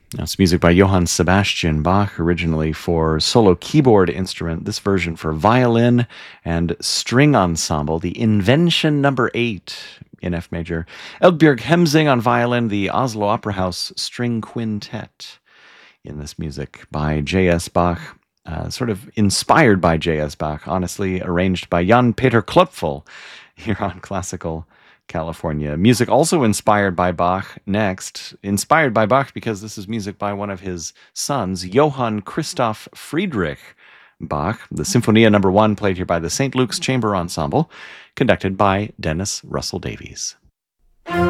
That's music by Johann Sebastian Bach, originally for solo keyboard instrument. This version for violin and string ensemble, the Invention Number 8 in F major. Eldbjörg Hemsing on violin, the Oslo Opera House String Quintet in this music by J.S. Bach. Sort of inspired by J.S. Bach, honestly, arranged by Jan Peter Klopfel here on Classical California. Music also inspired by Bach. Next, inspired by Bach because this is music by one of his sons, Johann Christoph Friedrich Bach. The Symphonia Number 1 played here by the St. Luke's Chamber Ensemble, conducted by Dennis Russell Davies.